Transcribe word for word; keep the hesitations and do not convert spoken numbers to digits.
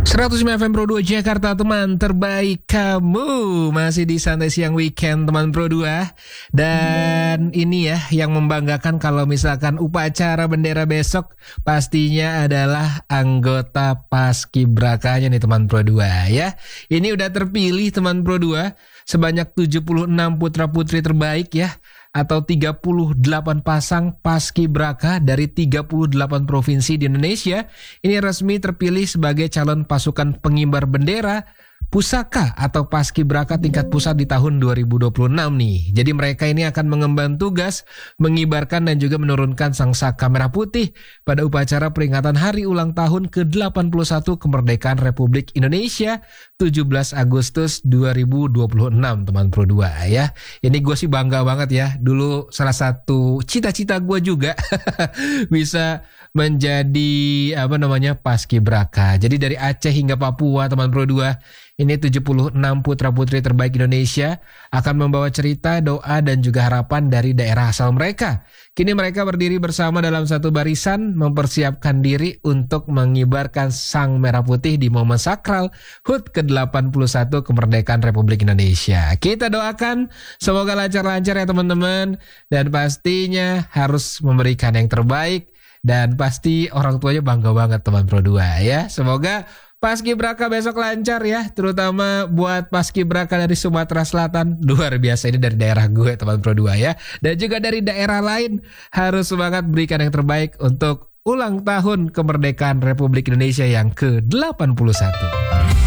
seratus lima F M Pro dua Jakarta, teman terbaik kamu. Masih di Santai Siang Weekend teman Pro dua. Dan ini ya yang membanggakan kalau misalkan upacara bendera besok pastinya adalah anggota Paskibrakanya nih teman Pro dua ya. Ini udah terpilih teman Pro dua sebanyak tujuh puluh enam putra putri terbaik ya, atau tiga puluh delapan pasang paskibraka dari tiga puluh delapan provinsi di Indonesia. Ini resmi terpilih sebagai calon pasukan pengibar bendera pusaka atau paskibraka tingkat pusat di tahun dua ribu dua puluh enam nih. Jadi mereka ini akan mengemban tugas mengibarkan dan juga menurunkan sangsaka merah putih pada upacara peringatan hari ulang tahun ke delapan puluh satu kemerdekaan Republik Indonesia tujuh belas Agustus dua ribu dua puluh enam teman Pro dua ya. Ini gue sih bangga banget ya. Dulu salah satu cita-cita gue juga bisa menjadi apa namanya paskibraka. Jadi dari Aceh hingga Papua teman Pro dua, ini tujuh puluh enam putra-putri terbaik Indonesia akan membawa cerita, doa, dan juga harapan dari daerah asal mereka. Kini mereka berdiri bersama dalam satu barisan mempersiapkan diri untuk mengibarkan sang merah putih di momen sakral H U T ke delapan puluh satu kemerdekaan Republik Indonesia. Kita doakan semoga lancar-lancar ya teman-teman, dan pastinya harus memberikan yang terbaik, dan pasti orang tuanya bangga banget teman Pro dua ya. Semoga Paskibraka besok lancar ya, terutama buat Paskibraka dari Sumatera Selatan. Luar biasa, ini dari daerah gue teman Pro dua ya. Dan juga dari daerah lain harus semangat berikan yang terbaik untuk ulang tahun kemerdekaan Republik Indonesia yang ke delapan puluh satu.